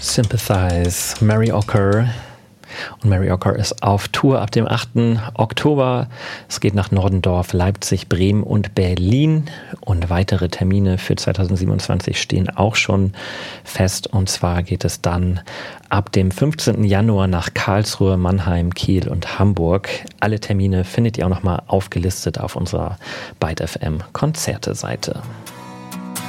Sympathize, Mary Ocker. Und Mary Ocker ist auf Tour ab dem 8. Oktober. Es geht nach Nordendorf, Leipzig, Bremen und Berlin. Und weitere Termine für 2027 stehen auch schon fest. Und zwar geht es dann ab dem 15. Januar nach Karlsruhe, Mannheim, Kiel und Hamburg. Alle Termine findet ihr auch nochmal aufgelistet auf unserer Byte FM Konzerte-Seite.